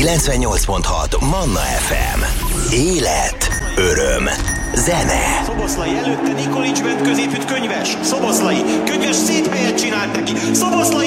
98.6 Manna FM. Élet, öröm, zene. Szoboszlai előtte Nikolics bent középütt könyves. Szoboszlai, könyves szép helyet csinált neki. Szoboszlai